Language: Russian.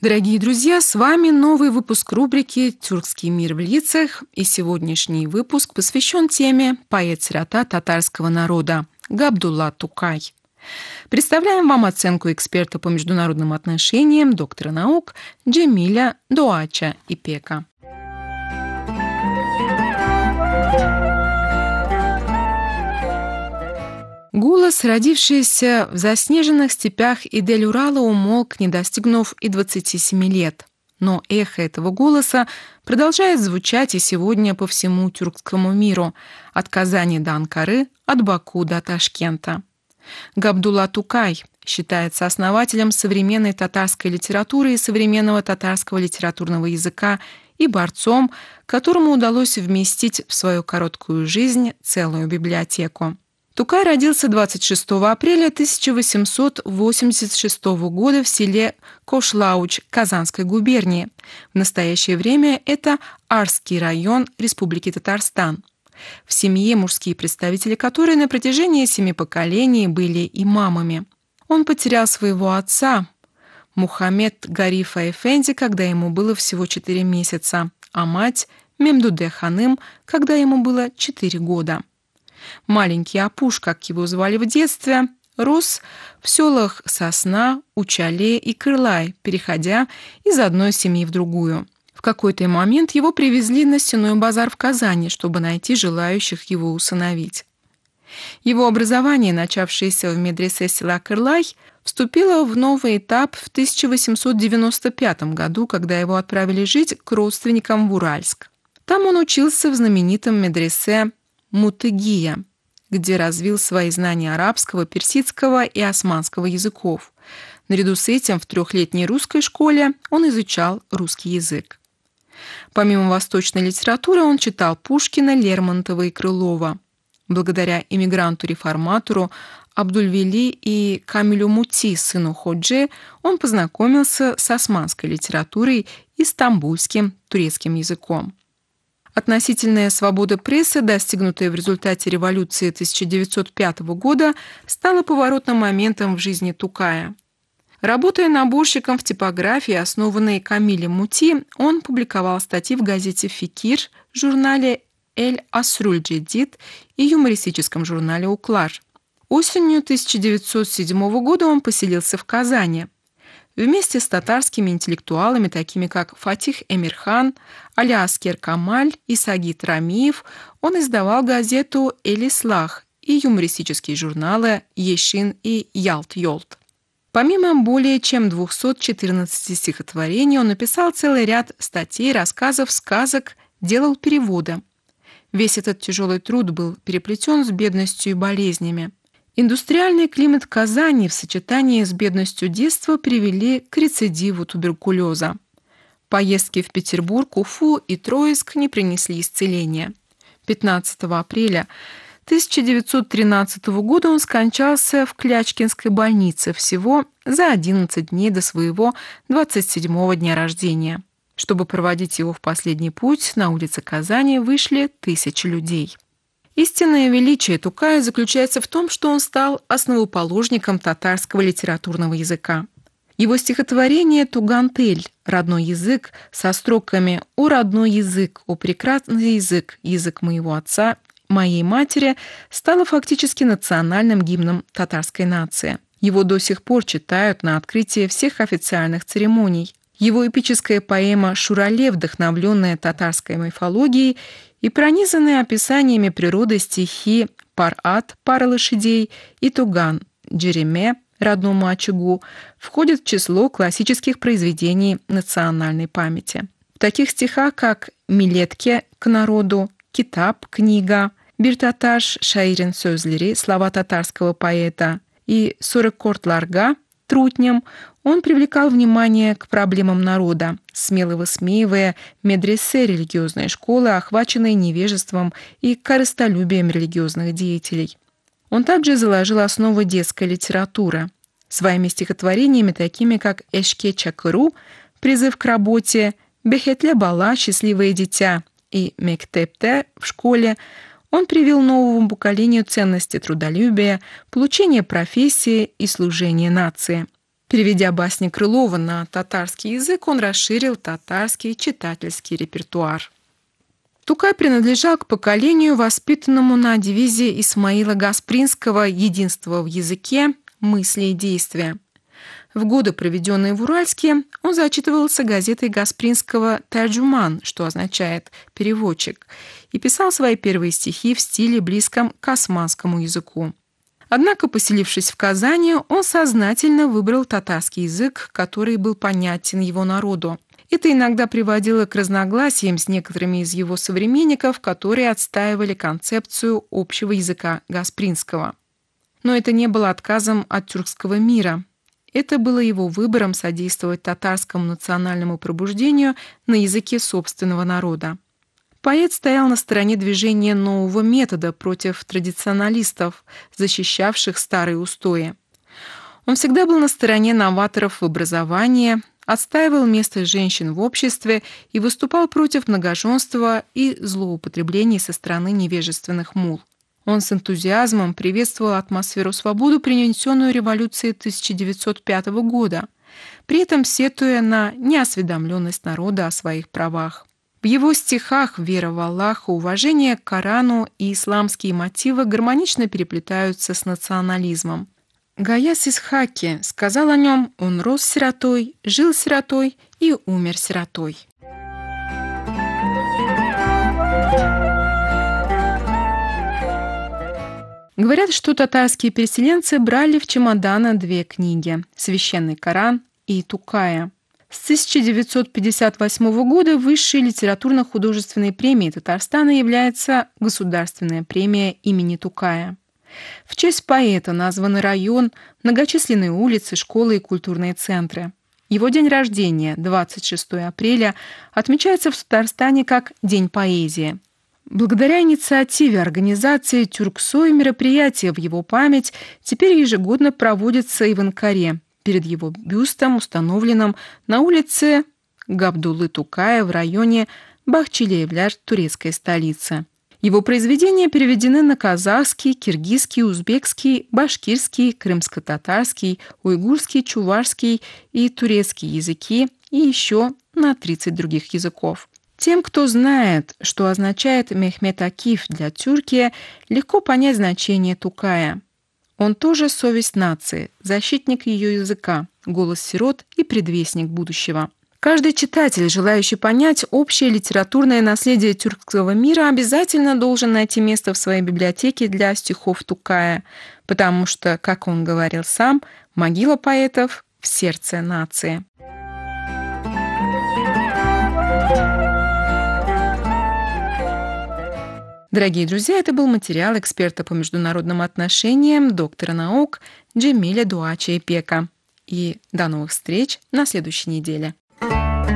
Дорогие друзья, с вами новый выпуск рубрики «Тюркский мир в лицах», и сегодняшний выпуск посвящен теме поэт-сирота татарского народа Габдулла Тукай. Представляем вам оценку эксперта по международным отношениям, доктора наук Джемиля Доача Ипека. Голос, родившийся в заснеженных степях Идель-Урала, умолк, не достигнув и 27 лет. Но эхо этого голоса продолжает звучать и сегодня по всему тюркскому миру, от Казани до Анкары, от Баку до Ташкента. Габдулла Тукай считается основателем современной татарской литературы и современного татарского литературного языка и борцом, которому удалось вместить в свою короткую жизнь целую библиотеку. Тукай родился 26 апреля 1886 года в селе Кошлауч Казанской губернии. В настоящее время это Арский район Республики Татарстан. В семье, мужские представители которой на протяжении 7 поколений были имамами. Он потерял своего отца, Мухаммед Гарифа Эфенди, когда ему было всего 4 месяца, а мать Мемдуде Ханым, когда ему было 4 года. Маленький Апуш, как его звали в детстве, рос в селах Сосна, Учале и Кырлай, переходя из одной семьи в другую. В какой-то момент его привезли на Стенной базар в Казани, чтобы найти желающих его усыновить. Его образование, начавшееся в медресе села Кырлай, вступило в новый этап в 1895 году, когда его отправили жить к родственникам в Уральск. Там он учился в знаменитом медресе Мутыгия, где развил свои знания арабского, персидского и османского языков. Наряду с этим в 3-летней русской школе он изучал русский язык. Помимо восточной литературы он читал Пушкина, Лермонтова и Крылова. Благодаря иммигранту-реформатору Абдульвели и Камилю Мути, сыну Ходжи, он познакомился с османской литературой и стамбульским турецким языком. Относительная свобода прессы, достигнутая в результате революции 1905 года, стала поворотным моментом в жизни Тукая. Работая наборщиком в типографии, основанной Камилем Мути, он публиковал статьи в газете «Фикир», журнале «Эль-Асруль-Джедид» и юмористическом журнале «Уклар». Осенью 1907 года он поселился в Казани. Вместе с татарскими интеллектуалами, такими как Фатих Эмирхан, Алиаскер Камаль и Сагит Рамиев, он издавал газету «Эль-Ислах» и юмористические журналы «Ешин» и «Ялт-Йолт». Помимо более чем 214 стихотворений, он написал целый ряд статей, рассказов, сказок, делал переводы. Весь этот тяжелый труд был переплетен с бедностью и болезнями. Индустриальный климат Казани в сочетании с бедностью детства привели к рецидиву туберкулеза. Поездки в Петербург, Уфу и Троицк не принесли исцеления. 15 апреля 1913 года он скончался в Клячкинской больнице всего за 11 дней до своего 27-го дня рождения. Чтобы проводить его в последний путь, на улице Казани вышли тысячи людей. Истинное величие Тукая заключается в том, что он стал основоположником татарского литературного языка. Его стихотворение «Тугантель» «Родной язык» со строками «О родной язык, о прекрасный язык, язык моего отца, моей матери» стало фактически национальным гимном татарской нации. Его до сих пор читают на открытии всех официальных церемоний. Его эпическая поэма «Шурале», вдохновленная татарской мифологией, и пронизанные описаниями природы стихи «Пар-ат» «Пара лошадей» и «Туган» «Джереме» родному очагу входят в число классических произведений национальной памяти. В таких стихах, как «Милетке» к народу, «Китаб» книга, «Биртаташ Шаирин Сözleri» слова татарского поэта и «Сорокортларга» трутням, он привлекал внимание к проблемам народа, смело высмеивая медресе религиозной школы, охваченные невежеством и корыстолюбием религиозных деятелей. Он также заложил основы детской литературы. Своими стихотворениями, такими как «Эшке Чакыру» «Призыв к работе», «Бехетле Бала» «Счастливое дитя» и «Мектепте» в школе, он привил новому поколению ценности трудолюбия, получения профессии и служения нации. Переведя басни Крылова на татарский язык, он расширил татарский читательский репертуар. Тукай принадлежал к поколению, воспитанному на девизе Исмаила Гаспринского «Единство в языке, мысли и действия». В годы, проведенные в Уральске, он зачитывался газетой Гаспринского «Тарджуман», что означает «переводчик», и писал свои первые стихи в стиле, близком к османскому языку. Однако, поселившись в Казани, он сознательно выбрал татарский язык, который был понятен его народу. Это иногда приводило к разногласиям с некоторыми из его современников, которые отстаивали концепцию общего языка Гаспринского. Но это не было отказом от тюркского мира. Это было его выбором содействовать татарскому национальному пробуждению на языке собственного народа. Поэт стоял на стороне движения нового метода против традиционалистов, защищавших старые устои. Он всегда был на стороне новаторов в образовании, отстаивал место женщин в обществе и выступал против многоженства и злоупотреблений со стороны невежественных мул. Он с энтузиазмом приветствовал атмосферу свободы, принесенную революцией 1905 года, при этом сетуя на неосведомленность народа о своих правах. В его стихах вера в Аллаха, уважение к Корану и исламские мотивы гармонично переплетаются с национализмом. Гаяс Исхаки сказал о нем: «Он рос сиротой, жил сиротой и умер сиротой». Говорят, что татарские переселенцы брали в чемоданы две книги – «Священный Коран» и «Тукая». С 1958 года высшей литературно-художественной премией Татарстана является Государственная премия имени Тукая. В честь поэта названы район, многочисленные улицы, школы и культурные центры. Его день рождения, 26 апреля, отмечается в Татарстане как День поэзии. Благодаря инициативе организации «Тюрксой» мероприятия в его память теперь ежегодно проводятся и в Анкаре, перед его бюстом, установленным на улице Габдуллы Тукая в районе Бахчели-Евляр, турецкой столицы. Его произведения переведены на казахский, киргизский, узбекский, башкирский, крымско-татарский, уйгурский, чувашский и турецкий языки и еще на 30 других языков. Тем, кто знает, что означает Мехмет Акиф для Тюркии, легко понять значение Тукая. Он тоже совесть нации, защитник ее языка, голос сирот и предвестник будущего. Каждый читатель, желающий понять общее литературное наследие тюркского мира, обязательно должен найти место в своей библиотеке для стихов Тукая, потому что, как он говорил сам, могила поэтов в сердце нации. Дорогие друзья, это был материал эксперта по международным отношениям, доктора наук Джемиля Дуача Ипека. И до новых встреч на следующей неделе.